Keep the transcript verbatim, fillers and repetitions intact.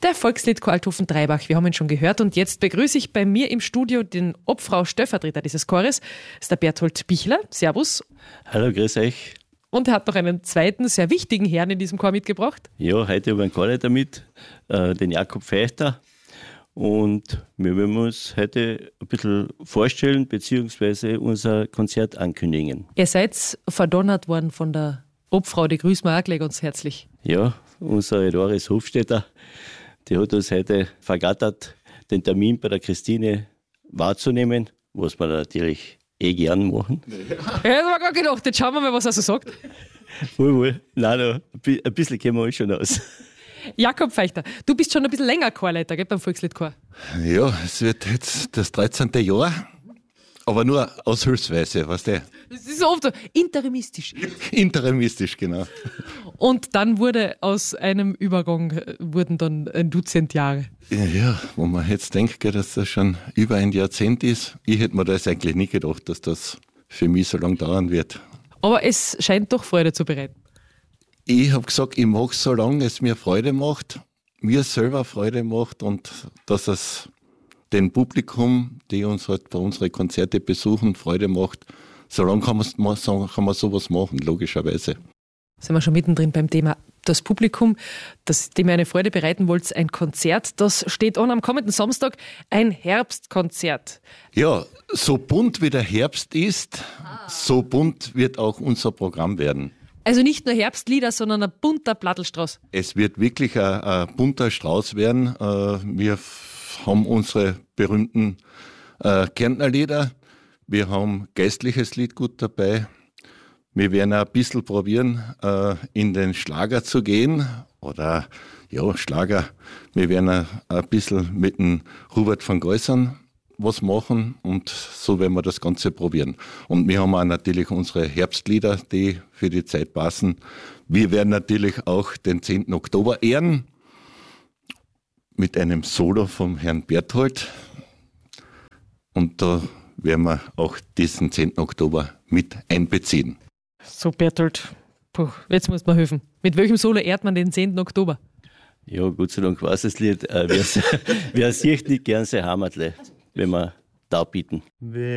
Der Volksliedchor Althofen-Dreibach, wir haben ihn schon gehört und jetzt begrüße ich bei mir im Studio den Obfrau-Stellvertreter dieses Chores, das ist der Berthold Bichler. Servus. Hallo, grüß euch. Und er hat noch einen zweiten, sehr wichtigen Herrn in diesem Chor mitgebracht. Ja, heute habe ich einen Chorleiter mit, äh, den Jakob Feichter. Und wir wollen uns heute ein bisschen vorstellen bzw. unser Konzert ankündigen. Ihr seid verdonnert worden von der Obfrau, die grüßen wir auch gleich ganz herzlich. Ja, unsere Doris Hofstetter, die hat uns heute vergattert, den Termin bei der Christine wahrzunehmen, was wir natürlich eh gern machen. Ja, das war gar gedacht, jetzt schauen wir mal, was er so sagt. Wohl, wohl. Nein, no, ein bisschen kennen wir uns schon aus. Jakob Feichter, du bist schon ein bisschen länger Chorleiter, gell, beim Volksliedchor? Ja, es wird jetzt das dreizehnte Jahr, aber nur aushilfsweise, weißt du? Das ist so oft so interimistisch. Interimistisch, genau. Und dann wurde aus einem Übergang, äh, wurden dann ein Dutzend Jahre. Ja, ja, wo man jetzt denkt, gell, dass das schon über ein Jahrzehnt ist. Ich hätte mir das eigentlich nie gedacht, dass das für mich so lange dauern wird. Aber es scheint doch Freude zu bereiten. Ich habe gesagt, ich mache es, solange es mir Freude macht, mir selber Freude macht und dass es dem Publikum, die uns halt bei unseren Konzerte besuchen, Freude macht. Solange kann man, kann man sowas machen, logischerweise. Sind wir schon mittendrin beim Thema das Publikum, das dem ihr eine Freude bereiten wollt, ein Konzert. Das steht an am kommenden Samstag, ein Herbstkonzert. Ja, so bunt wie der Herbst ist, ah. so bunt wird auch unser Programm werden. Also nicht nur Herbstlieder, sondern ein bunter Plattelstrauß. Es wird wirklich ein, ein bunter Strauß werden. Wir haben unsere berühmten Kärntnerlieder. Wir haben geistliches Liedgut dabei. Wir werden auch ein bisschen probieren, in den Schlager zu gehen. Oder, ja, Schlager. Wir werden auch ein bisschen mit dem Hubert van Geusern was machen und so werden wir das Ganze probieren. Und wir haben auch natürlich unsere Herbstlieder, die für die Zeit passen. Wir werden natürlich auch den zehnten Oktober ehren mit einem Solo vom Herrn Berthold. Und da werden wir auch diesen zehnten Oktober mit einbeziehen. So, Berthold, puh, jetzt muss man helfen. Mit welchem Solo ehrt man den zehnten Oktober? Ja, Gott sei Dank weiß das Lied. Äh, wer, wer sieht nicht gern sein Heimatle, wenn wir da bieten.